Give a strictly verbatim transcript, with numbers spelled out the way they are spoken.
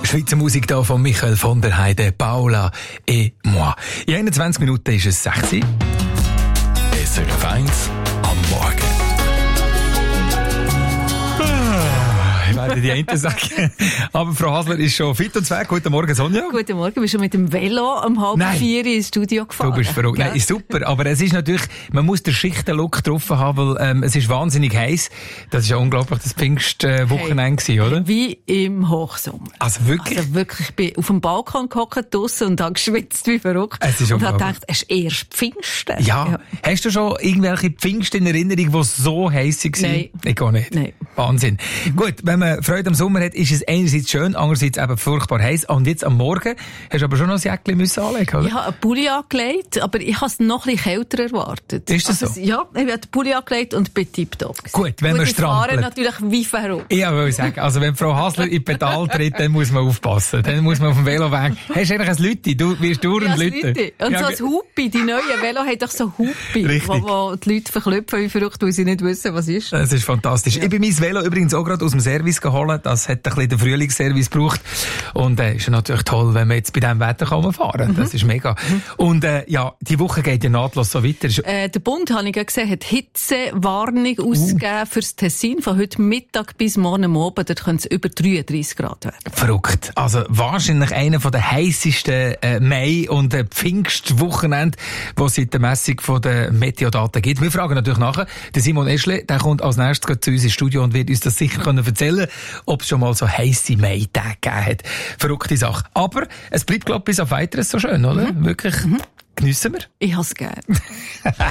Schweizer Musik hier von Michael von der Heide, Paula et moi. In einundzwanzig Minuten ist es sechs Uhr. S R F eins am Morgen. Ich werde die einen sagen. Aber Frau Hasler ist schon fit und zweg. Guten Morgen, Sonja. Guten Morgen. Bist du mit dem Velo um halb Nein. vier ins Studio gefahren? Du bist verrückt. Nein, ist super. Aber es ist natürlich, man muss den Schichtenlook getroffen haben, weil ähm, es ist wahnsinnig heiß. Das ist ja unglaublich, das Pfingstwochenende Hey. gewesen, oder? Wie im Hochsommer. Also wirklich? Also wirklich, ich bin auf dem Balkon gehockt draussen und habe geschwitzt wie verrückt. Es ist und habe unglaublich. gedacht, es ist erst Pfingsten. Ja. Ja. Hast du schon irgendwelche Pfingsten in Erinnerung, die so heiß waren? Nein. Ich gar nicht. Nein. Wahnsinn. Gut, wenn man Freude am Sommer hat, ist es einerseits schön, andererseits eben furchtbar heiß. Und jetzt am Morgen hast du aber schon noch ein Jäckchen müssen anlegen, oder? Ich habe einen Pulli angelegt, aber ich habe es noch ein bisschen kälter erwartet. Ist das also, so? Ja, ich habe den Pulli angelegt und bin tipptopp. Gut, wenn man ich fahre strampelt. natürlich wie verrückt. Ich wollte sagen, also wenn Frau Hasler in die Pedal tritt, dann muss man aufpassen. Dann muss man auf dem Velo weg. Hast du eigentlich ein Lütti? Du wirst durch Ja, und das Lütti. Leute. Und Ja, so ein Hupi, die neuen Velo haben doch so Hupi, Richtig. wo, wo die Leute verklüpfen wie verrückt, weil sie nicht wissen, was ist. Das ist fantastisch. Ja. Ich bin mein Velo übrigens auch gerade aus dem Service geholt. Das hat ein bisschen den Frühlingsservice gebraucht. Und äh, ist ja natürlich toll, wenn man jetzt bei diesem Wetter kann fahren. Das ist mega. Und äh, ja, die Woche geht ja nahtlos so weiter. Äh, der Bund, habe ich ja gesehen, hat Hitzewarnung ausgegeben fürs Tessin von heute Mittag bis morgen Abend. Dort können es über dreiunddreissig Grad werden. Verrückt. Also wahrscheinlich einer von der heissesten äh, Mai- und äh, Pfingstwochenende, die es seit der Messung von den Meteodaten gibt. Wir fragen natürlich nachher. Der Simon Eschle, der kommt als nächstes gleich zu uns ins Studio und wird uns das sicher können erzählen, ob es schon mal so heisse Mai-Tage gegeben hat. Verrückte Sache. Aber es bleibt, glaube ich, bis auf Weiteres so schön, oder? Mhm. Wirklich. Mhm. Geniessen wir. Ich habe es gerne.